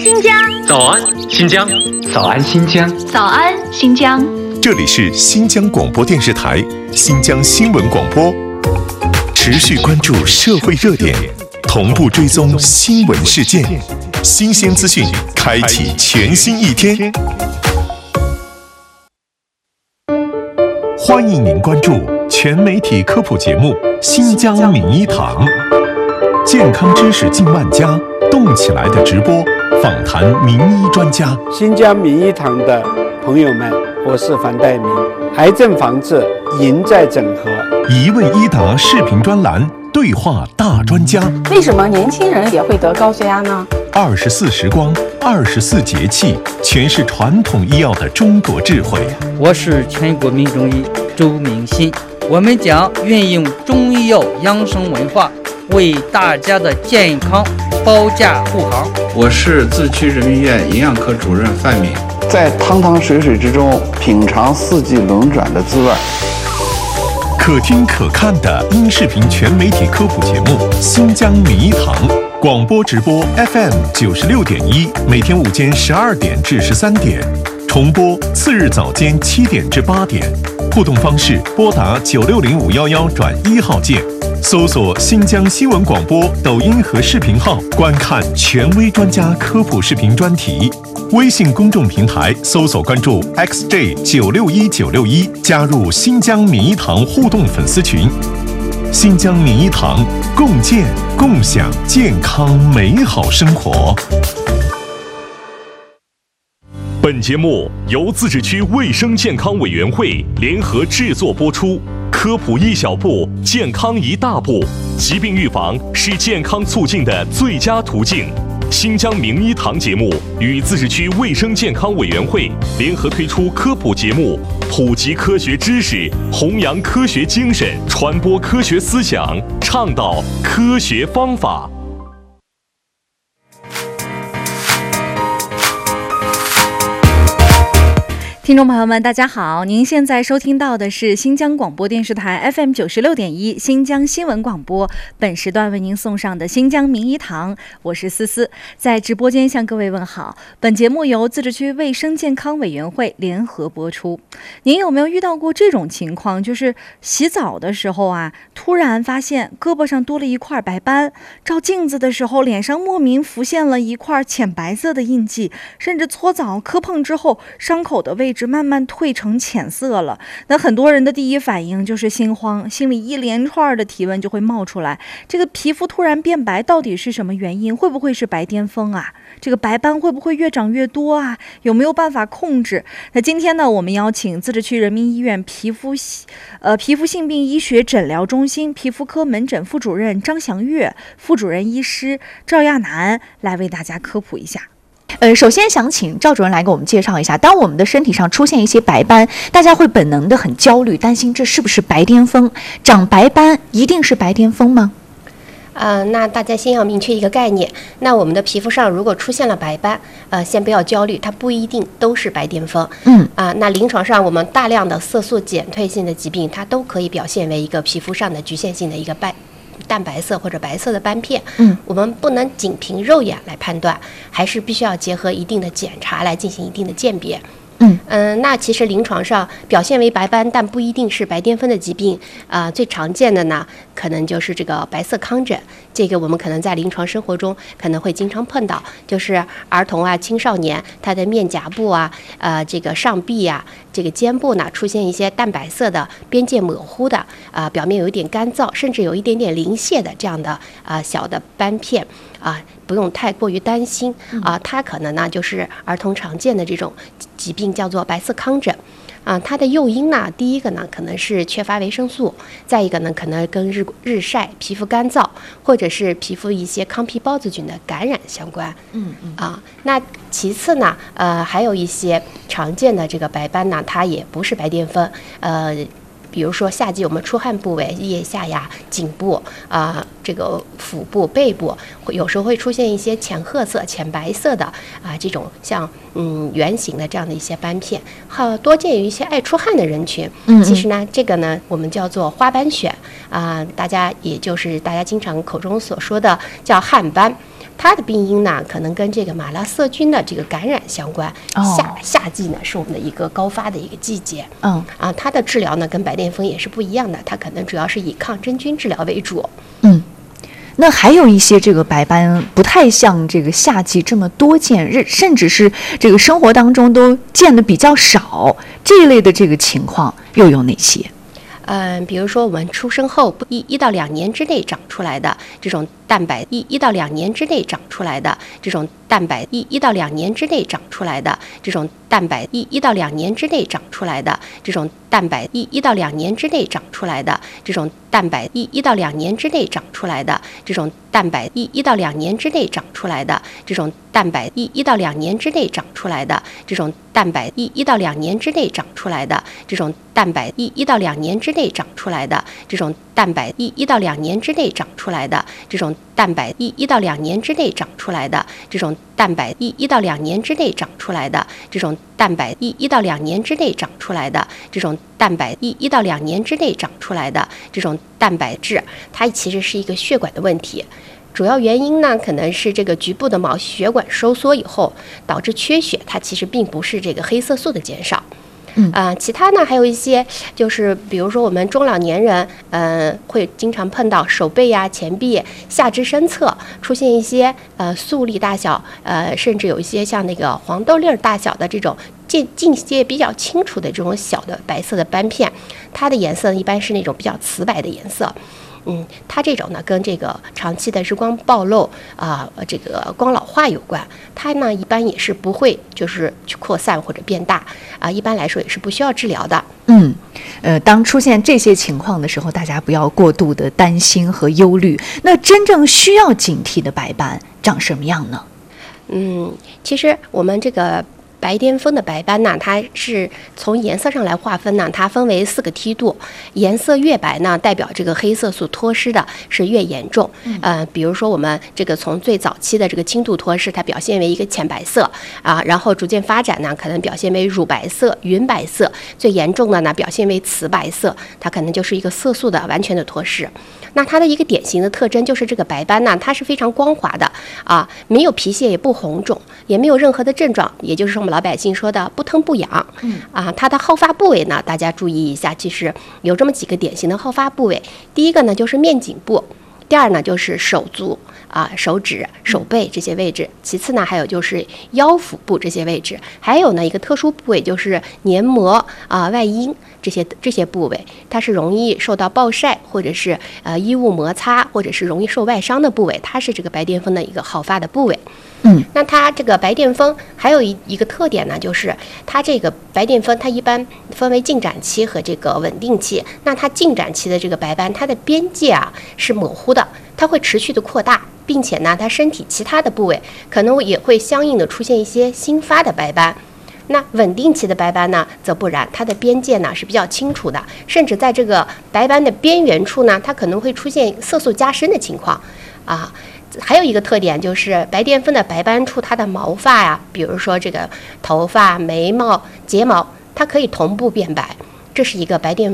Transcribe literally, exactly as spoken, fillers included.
新疆， 早安新疆， 早安新疆， 早安新疆。 这里是新疆广播电视台新疆新闻广播，持续关注社会热点，同步追踪新闻事件，新鲜资讯，开启全新一天。欢迎您关注全媒体科普节目《新疆名医堂》，健康知识近万家，动起来的直播，访谈名医专家。 新疆名医堂的朋友们，我是樊岱明。癌症防治赢在整合， 一问一答视频专栏，对话大专家。 为什么年轻人也会得高血压呢？ 二十四时光，二十四节气，全是传统医药的中国智慧。 我是全国名中医周明新，我们将运用中医药养生文化，为大家的健康保驾护航。 我是自区人民医院营养科主任范敏， 在汤汤水水之中品尝四季轮转的滋味。 可听可看的音视频全媒体科普节目《新疆名医堂》，广播直播 F M 九十六点一，每天午间十二点至十三点，重播次日早间七点至八点。互动方式：拨打九六零五幺幺转一号键，搜索新疆新闻广播抖音和视频号，观看权威专家科普视频专题。微信公众平台搜索关注 X J 九六一九六一，加入新疆名医堂互动粉丝群。新疆名医堂，共建共享健康美好生活。 本节目由自治区卫生健康委员会联合制作播出，科普一小步，健康一大步。疾病预防是健康促进的最佳途径。新疆名医堂节目与自治区卫生健康委员会联合推出科普节目，普及科学知识，弘扬科学精神，传播科学思想，倡导科学方法。 听众朋友们大家好，您现在收听到的是新疆广播电视台 F M 九十六点一新疆新闻广播，本时段为您送上的新疆名医堂，我是思思，在直播间向各位问好。本节目由自治区卫生健康委员会联合播出。您有没有遇到过这种情况，就是洗澡的时候啊，突然发现胳膊上多了一块白斑，照镜子的时候脸上莫名浮现了一块浅白色的印记，甚至搓澡磕碰之后伤口的位置慢慢褪成浅色了。那很多人的第一反应就是心慌，心里一连串的提问就会冒出来，这个皮肤突然变白到底是什么原因？会不会是白癜风啊？这个白斑会不会越长越多啊？有没有办法控制？那今天呢，我们邀请自治区人民医院皮肤呃皮肤性病医学诊疗中心皮肤科门诊副主任张祥月、副主任医师赵亚楠来为大家科普一下。 呃，首先想请赵主任来给我们介绍一下，当我们的身体上出现一些白斑，大家会本能的很焦虑，担心这是不是白癜风？长白斑一定是白癜风吗？ 呃，那大家先要明确一个概念，那我们的皮肤上如果出现了白斑，呃，先不要焦虑，它不一定都是白癜风。 嗯啊、呃，那临床上我们大量的色素减退性的疾病，它都可以表现为一个皮肤上的局限性的一个斑。淡白色或者白色的斑片， 嗯， 我们不能仅凭肉眼来判断，还是必须要结合一定的检查来进行一定的鉴别。 嗯嗯、呃，那其实临床上表现为白斑但不一定是白癜风的疾病啊、呃，最常见的呢，可能就是这个白色糠疹。这个我们可能在临床生活中可能会经常碰到，就是儿童啊、青少年，他的面颊部啊、呃这个上臂啊、这个肩部呢出现一些淡白色的边界模糊的啊、呃，表面有一点干燥，甚至有一点点鳞屑的这样的啊、呃、小的斑片啊、呃，不用太过于担心啊、呃，它可能呢就是儿童常见的这种疾病，叫做白色糠疹。啊、呃，它的诱因呢，第一个呢可能是缺乏维生素，再一个呢可能跟日日晒、皮肤干燥，或者是皮肤一些糠皮孢子菌的感染相关。 嗯嗯啊、呃，那其次呢，呃，还有一些常见的这个白斑呢，它也不是白癜风，呃。比如说夏季我们出汗部位，腋下呀、颈部啊、呃、这个腹部、背部，有时候会出现一些浅褐色、浅白色的啊、呃、这种像嗯圆形的这样的一些斑片，好多见于一些爱出汗的人群。 嗯， 其实呢，这个呢我们叫做花斑癣啊、呃，大家也就是大家经常口中所说的叫汗斑。 它的病因呢，可能跟这个马拉色菌的这个感染相关。 哦、 夏夏季呢是我们的一个高发的一个季节。 嗯啊，它的治疗呢跟白癜风也是不一样的，它可能主要是以抗真菌治疗为主。 嗯。那还有一些这个白斑不太像这个夏季这么多见，甚至是这个生活当中都见的比较少，这一类的这个情况又有哪些？ 嗯，比如说我们出生后一一到两年之内长出来的这种蛋白，一一到两年之内长出来的这种蛋白，一一到两年之内长出来的这种蛋白，一一到两年之内长出来的这种蛋白，一一到两年之内长出来的这种蛋白，一一到两年之内长出来的这种蛋白，一一到两年之内长出来的这种蛋白，一一到两年之内长出来的这种蛋白，一一到两年之内长出来的这种蛋白，一一到两年之内长出来的这种蛋白，一一到两年之内长出来的这种蛋白，一一到两年之内长出来的这种蛋白，一一到两年之内长出来的这种蛋白，一一到两年之内长出来的这种蛋白，一一到两年之内长出来的这种蛋白质，它其实是一个血管的问题。主要原因呢，可能是这个局部的毛血管收缩以后导致缺血，它其实并不是这个黑色素的减少。 嗯啊、呃，其他呢还有一些，就是比如说我们中老年人，嗯、呃，会经常碰到手背呀、前臂、下肢身侧出现一些呃粟粒大小，呃，甚至有一些像那个黄豆粒儿大小的这种近近些比较清楚的这种小的白色的斑片，它的颜色一般是那种比较瓷白的颜色。嗯，它这种呢跟这个长期的日光暴露啊、呃，这个光老化有关。它呢一般也是不会就是去扩散或者变大啊、呃，一般来说也是不需要治疗的。 嗯，呃，当出现这些情况的时候，大家不要过度的担心和忧虑。那真正需要警惕的白斑长什么样呢？ 嗯，其实我们这个白癜风的白斑呢，它是从颜色上来划分呢，它分为四个梯度，颜色越白呢，代表这个黑色素脱失的是越严重。嗯、呃，比如说我们这个从最早期的这个轻度脱失，它表现为一个浅白色啊，然后逐渐发展呢，可能表现为乳白色、云白色，最严重的呢表现为瓷白色，它可能就是一个色素的完全的脱失。那它的一个典型的特征就是这个白斑呢，它是非常光滑的啊，没有皮屑，也不红肿，也没有任何的症状，也就是说我们老百姓说的不疼不痒。嗯啊，它的好发部位呢，大家注意一下，其实有这么几个典型的好发部位。第一个呢就是面颈部，第二呢就是手足啊、手指、手背这些位置，其次呢还有就是腰腹部这些位置，还有呢一个特殊部位就是黏膜啊、外阴。这些这些部位，它是容易受到暴晒，或者是呃衣物摩擦，或者是容易受外伤的部位，它是这个白癜风的一个好发的部位。 嗯， 那它这个白癜风还有一一个特点呢，就是它这个白癜风它一般分为进展期和这个稳定期。那它进展期的这个白斑，它的边界啊是模糊的，它会持续的扩大，并且呢，它身体其他的部位可能也会相应的出现一些新发的白斑。那稳定期的白斑呢，则不然，它的边界呢是比较清楚的，甚至在这个白斑的边缘处呢，它可能会出现色素加深的情况啊。还有一个特点就是白癜风的白斑处，它的毛发呀，比如说这个头发、眉毛、睫毛，它可以同步变白，这是一个白癜